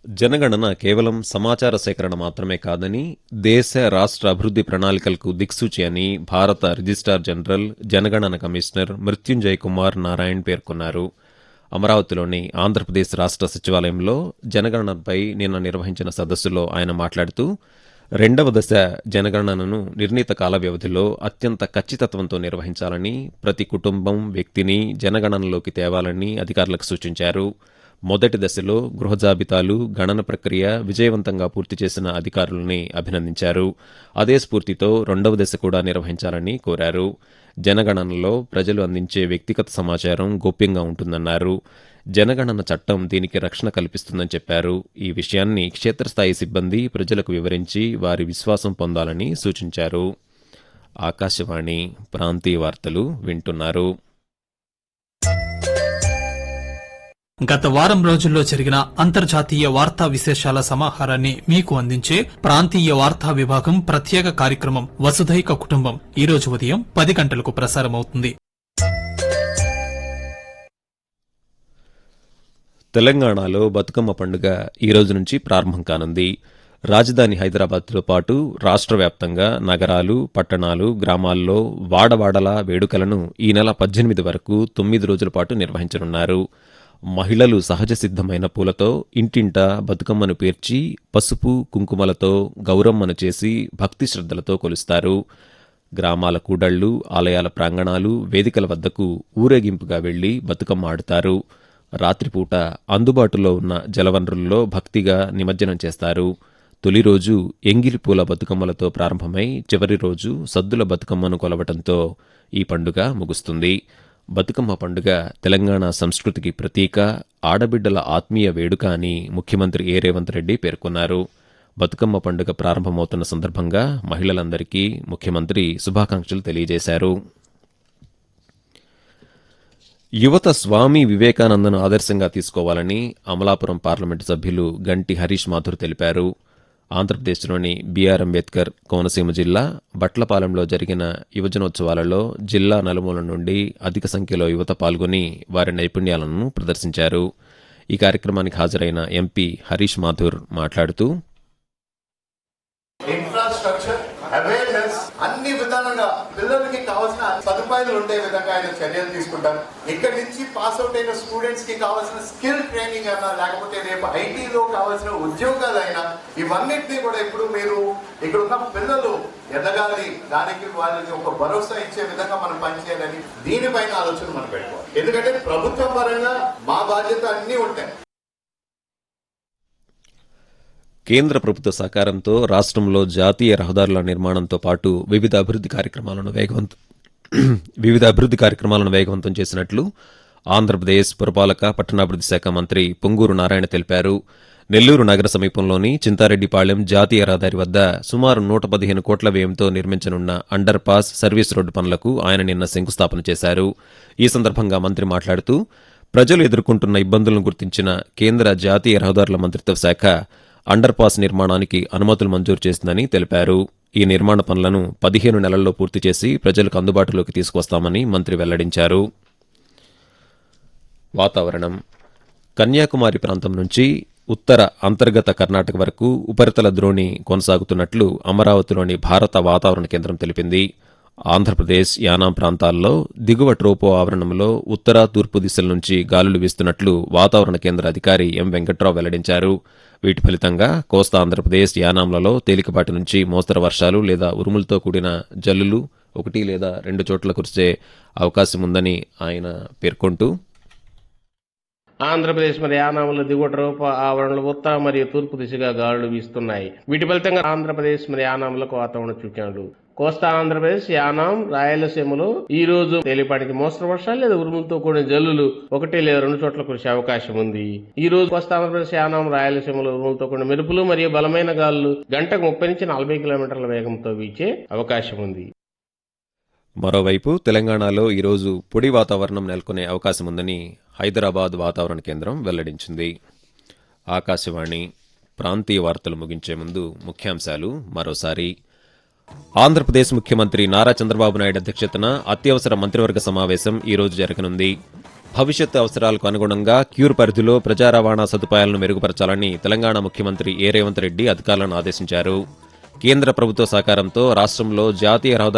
జనగణన కేవలం సమాచార సేకరణ మాత్రమే కాదని దేశ రాష్ట్ర అభివృద్ధి ప్రణాళికలకు దిక్సూచి అని భారత రిజిస్ట్రార్ జనరల్ జనగణన కమిషనర్ మృత్యుంజయ్ కుమార్ నారాయణ్ పేర్కొన్నారు. అమరావతిలోని ఆంధ్రప్రదేశ్ రాష్ట్ర సచివాలయంలో జనగణనపై నిన్న నిర్వహించిన సదస్సులో ఆయన మాట్లాడుతూ రెండవ దశ జనగణనను నిర్ణీత కాల వ్యవధిలో అత్యంత ఖచ్చితత్వంతో నిర్వహించాలని, ప్రతి కుటుంబం, వ్యక్తిని జనగణనలోకి తేవాలని అధికారులకు సూచించారు. మొదటి దశలో గృహ జాబితాలు గణన ప్రక్రియ విజయవంతంగా పూర్తి చేసిన అధికారులని అభినందించారు. అదే స్ఫూర్తితో రెండవ దశ కూడా నిర్వహించాలని కోరారు. జనగణనలో ప్రజలు అందించే వ్యక్తిగత సమాచారం గోప్యంగా ఉంటుందన్నారు. జనగణన చట్టం దీనికి రక్షణ కల్పిస్తుందని చెప్పారు. ఈ విషయాన్ని క్షేత్రస్థాయి సిబ్బంది ప్రజలకు వివరించి వారి విశ్వాసం పొందాలని సూచించారు. ఆకాశవాణి ప్రాంతీయ వార్తలు వింటున్నారు. గత వారం రోజుల్లో జరిగిన అంతర్జాతీయ వార్తా విశేషాల సమాహారాన్ని మీకు అందించే ప్రాంతీయ వార్తా విభాగం ప్రత్యేక కార్యక్రమం వసుధైక కుటుంబం ఈ రోజు ఉదయం 10 గంటలకు ప్రసారమవుతుంది. తెలంగాణలో బతుకమ్మ పండుగ ఈ రోజు నుంచి ప్రారంభం కానుంది. రాజధాని హైదరాబాద్తో పాటు రాష్ట్ర వ్యాప్తంగా నగరాలు, పట్టణాలు, గ్రామాల్లో వాడవాడలా వేడుకలను ఈ నెల 18 వరకు 9 రోజుల పాటు నిర్వహించనున్నారు. మహిళలు సహజ సిద్ధమైన పూలతో ఇంటింటా బతుకమ్మను పేర్చి పసుపు కుంకుమలతో గౌరమ్మను చేసి భక్తి శ్రద్ధలతో కొలుస్తారు. గ్రామాల కూడళ్లు, ఆలయాల ప్రాంగణాలు, వేదికల వద్దకు ఊరేగింపుగా వెళ్లి బతుకమ్మ ఆడుతారు. రాత్రిపూట అందుబాటులో ఉన్న జలవనరుల్లో భక్తిగా నిమజ్జనం చేస్తారు. తొలి రోజు ఎంగిలి పూల బతుకమ్మలతో ప్రారంభమై చివరి రోజు సద్దుల బతుకమ్మను కొలవటంతో ఈ పండుగ ముగుస్తుంది. బతుకమ్మ పండుగ తెలంగాణ సంస్కృతికి ప్రతీక, ఆడబిడ్డల ఆత్మీయ వేడుక అని ముఖ్యమంత్రి ఏ రేవంత్ రెడ్డి పేర్కొన్నారు. బతుకమ్మ పండుగ ప్రారంభమవుతున్న సందర్భంగా మహిళలందరికీ ముఖ్యమంత్రి శుభాకాంక్షలు తెలియజేశారు. యువత స్వామి వివేకానందను ఆదర్శంగా తీసుకోవాలని అమలాపురం పార్లమెంటు సభ్యులు గంటి హరీష్ మాథుర్ తెలిపారు. ఆంధ్రప్రదేశ్లోని బీఆర్ అంబేద్కర్ కోనసీమ జిల్లా బట్లపాలెంలో జరిగిన యువజనోత్సవాలలో జిల్లా నలుమూల నుండి అధిక సంఖ్యలో యువత పాల్గొని వారి నైపుణ్యాలను ప్రదర్శించారు. ఈ కార్యక్రమానికి హాజరైన ఎంపీ హరీష్ మాథుర్ మాట్లాడుతూ ఇన్ఫ్రాస్ట్రక్చర్ అవేర్నెస్ అన్ని విధాలుగా పిల్లలకి కావాల్సిన సదుపాయాలు ఉండే విధంగా ఆయన చర్యలు తీసుకుంటారు. ఇక్కడి నుంచి పాస్ అవుట్ అయిన స్టూడెంట్స్ కి కావాల్సిన స్కిల్ ట్రైనింగ్ అయినా లేకపోతే రేపు ఐటీలో కావాల్సిన ఉద్యోగాలైనా ఇవన్నిటినీ కూడా ఇప్పుడు మీరు ఇక్కడ ఉన్న పిల్లలు ఎదగాలి, దానికి వాళ్ళకి ఒక భరోసా ఇచ్చే విధంగా మనం పనిచేయాలని దీనిపైన ఆలోచన మనం పెట్టుకోవాలి. ఎందుకంటే ప్రభుత్వం పరంగా మా బాధ్యత అన్ని ఉంటాయి. కేంద్ర ప్రభుత్వ సహకారంతో రాష్ట్రంలో జాతీయ రహదారుల నిర్మాణంతో పాటు వివిధ అభివృద్ధి కార్యక్రమాలను వేగవంతం చేసినట్లు ఆంధ్రప్రదేశ్ పురపాలక పట్టణాభివృద్ధి శాఖ మంత్రి పొంగూరు నారాయణ తెలిపారు. నెల్లూరు నగర సమీపంలోని చింతారెడ్డిపాళెం జాతీయ రహదారి వద్ద సుమారు 115 కోట్ల వ్యయంతో నిర్మించనున్న అండర్ పాస్ సర్వీస్ రోడ్డు పనులకు ఆయన నిన్న శంకుస్థాపన చేశారు. ఈ సందర్భంగా మంత్రి మాట్లాడుతూ ప్రజలు ఎదుర్కొంటున్న ఇబ్బందులను గుర్తించిన కేంద్ర జాతీయ రహదారుల మంత్రిత్వ శాఖ అండర్ పాస్ నిర్మాణానికి అనుమతులు మంజూరు చేసిందని తెలిపారు. ఈ నిర్మాణ పనులను 15 నెలల్లో పూర్తి చేసి ప్రజలకు అందుబాటులోకి తీసుకొస్తామని మంత్రి వెల్లడించారు. వాతావరణం. కన్యాకుమారి ప్రాంతం నుంచి ఉత్తర అంతర్గత కర్ణాటక వరకు ఉపరితల ద్రోణి కొనసాగుతున్నట్లు అమరావతిలోని భారత వాతావరణ కేంద్రం తెలిపింది. ఆంధ్రప్రదేశ్, యానాం ప్రాంతాల్లో దిగువ ట్రోపో ఆవరణంలో ఉత్తర తూర్పు దిశల నుంచి గాలులు వీస్తున్నట్లు వాతావరణ కేంద్ర అధికారి ఎం వెంకట్రావు వెల్లడించారు. వీటి ఫలితంగా కోస్తా ఆంధ్రప్రదేశ్, యానాంలలో తేలికపాటి నుంచి మోస్తరు వర్షాలు లేదా ఉరుములతో కూడిన జల్లులు 1 లేదా 2 చోట్ల కురిసే అవకాశం ఉందని ఆయన పేర్కొంటూ ఆంధ్రప్రదేశ్ మరియు యానాంలో దిగువ రూప ఆవరణలు ఉత్తర మరియు తూర్పు దిశగా గాలులు వీస్తున్నాయి. వీటి ఫలితంగా ఆంధ్రప్రదేశ్ మరియు యానాంలకు వాతావరణ సూచనలు. కోస్తా ఆంధ్రప్రదేశ్, యానాం, రాయలసీమలో ఈ రోజు తేలిపాటికి మోస్తరు వర్షాలు లేదా ఉరుములతో కూడిన జల్లులు 1 లేదా 2 చోట్ల కురిసే అవకాశం ఉంది. ఈ రోజు కోస్తా ఆంధ్రప్రదేశ్, యానాం, రాయలసీమలో ఉరుములతో కూడిన మెరుపులు మరియు బలమైన గాలులు గంటకు 30 నుంచి 40 కిలోమీటర్ల వేగంతో వీచే అవకాశం ఉంది. మరోవైపు తెలంగాణలో ఈరోజు పొడి వాతావరణం నెలకొనే అవకాశం ఉందని హైదరాబాద్ వాతావరణ కేంద్రం వెల్లడించింది. ఆకాశవాణి ప్రాంతీయ వార్తలు ముగించే ముందు ముఖ్యాంశాలు మరోసారి. ఆంధ్రప్రదేశ్ ముఖ్యమంత్రి నారా చంద్రబాబు నాయుడు అధ్యక్షతన అత్యవసర మంత్రివర్గ సమావేశం ఈ రోజు జరగనుంది. భవిష్యత్తు అవసరాలకు అనుగుణంగా క్యూర్ పరిధిలో ప్రజా రవాణా సదుపాయాలను మెరుగుపరచాలని తెలంగాణ ముఖ్యమంత్రి ఏ రేవంత్ రెడ్డి అధికారులను ఆదేశించారు. కేంద్ర ప్రభుత్వ సహకారంతో రాష్ట్రంలో జాతీయ రహదారుల